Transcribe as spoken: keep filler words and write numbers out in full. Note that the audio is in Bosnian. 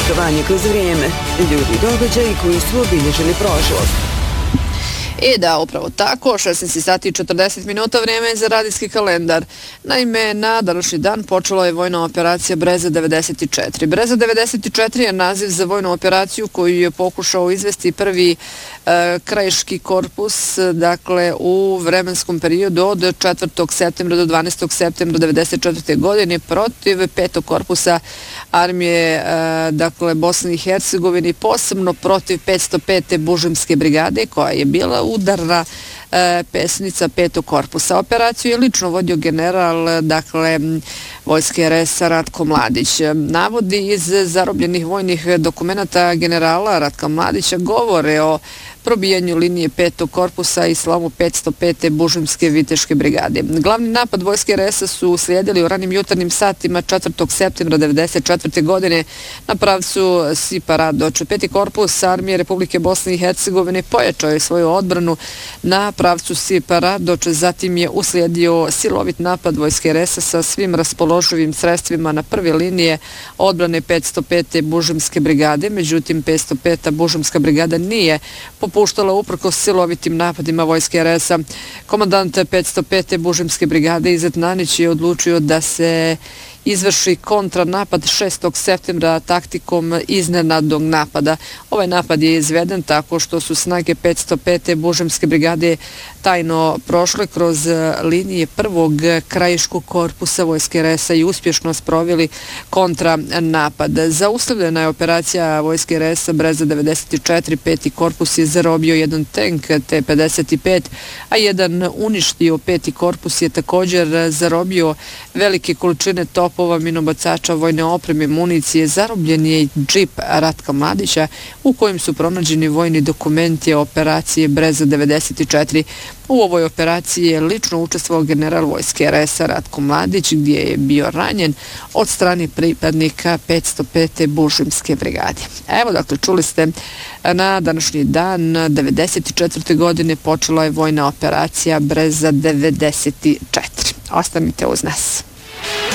putovanje kroz vrijeme, ljudi i događaji koji su obilježili prošlost. I da, upravo tako, šesnaest sati i četrdeset minuta vreme za radijski kalendar. Naime, na današnji dan počela je vojna operacija Breza devedeset četiri. Breza devedeset četiri je naziv za vojnu operaciju koju je pokušao izvesti prvi e, krajiški korpus, dakle u vremenskom periodu od četvrtog septembra do dvanaestog septembra devedeset četvrte. godine protiv petog korpusa armije e, dakle Bosne i Hercegovine i posebno protiv petsto pete bužimske brigade koja je bila udarna e, pesnica petog korpusa. Operaciju je lično vodio general, dakle, vojske er es a Ratko Mladić. Navodi iz zarobljenih vojnih dokumenta generala Ratka Mladića govore o probijanju linije petog korpusa i slomu petsto pete bužimske viteške brigade. Glavni napad vojske er es a su uslijedili u ranim jutarnjim satima četvrtog septembra devedeset četvrte. godine na pravcu Sipa-Radoče. Peti korpus armije Republike Bosne i Hercegovine pojačao je svoju odbranu na pravcu Sipa-Radoče, zatim je uslijedio silovit napad vojske er es a sa svim raspoloživim sredstvima na prve linije odbrane petsto pete bužimske brigade. Međutim, petsto peta bužimska brigada nije popuštala uprkos silovitim napadima vojske er es a. Komandant petsto pete bužimske brigade Izet Nanić je odlučio da se izvrši kontranapad šestog septembra taktikom iznenadnog napada. Ovaj napad je izveden tako što su snage petsto pete bužimske brigade tajno prošle kroz linije prvog krajiškog korpusa vojske er es a i uspješno sproveli kontranapad. Zaustavljena je operacija vojske er es a Breza devedeset četiri. Peti korpus je zarobio jedan tank te pedeset pet, a jedan uništio. Peti korpus je također zarobio velike količine top topova, minobacača, vojne opreme, municije. Zarobljen je i džip Ratka Mladića u kojem su pronađeni vojni dokumenti operacije Breza devedeset četiri. U ovoj operaciji je lično učestvovao general vojske er es a Ratko Mladić, gdje je bio ranjen od strane pripadnika petsto pete bužimske brigade. Evo, dakle, čuli ste, na današnji dan devedeset četvrte. godine počela je vojna operacija Breza devedeset četiri. Ostanite uz nas.